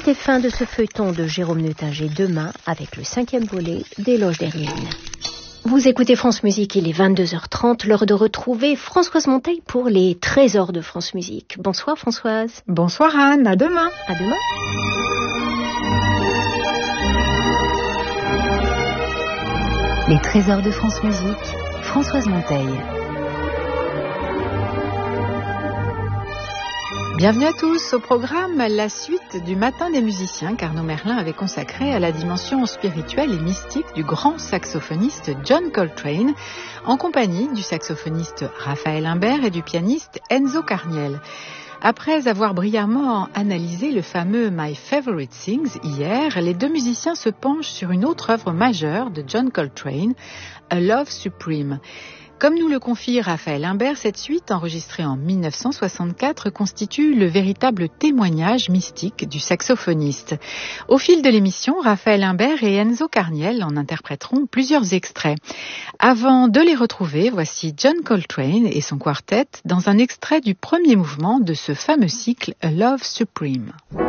et fin de ce feuilleton de Jérôme Neutinger demain avec le 5e volet d'Éloge des Ruines. Vous écoutez France Musique, il est 22h30, l'heure de retrouver Françoise Monteil pour les trésors de France Musique. Bonsoir Françoise. Bonsoir Anne, à demain. À demain. Les trésors de France Musique, Françoise Monteil. Bienvenue à tous. Au programme, la suite du Matin des musiciens qu'Arnaud Merlin avait consacré à la dimension spirituelle et mystique du grand saxophoniste John Coltrane, en compagnie du saxophoniste Raphaël Imbert et du pianiste Enzo Carniel. Après avoir brillamment analysé le fameux My Favorite Things hier, les deux musiciens se penchent sur une autre œuvre majeure de John Coltrane, A Love Supreme. Comme nous le confie Raphaël Imbert, cette suite, enregistrée en 1964, constitue le véritable témoignage mystique du saxophoniste. Au fil de l'émission, Raphaël Imbert et Enzo Carniel en interpréteront plusieurs extraits. Avant de les retrouver, voici John Coltrane et son quartet dans un extrait du premier mouvement de ce fameux cycle A Love Supreme.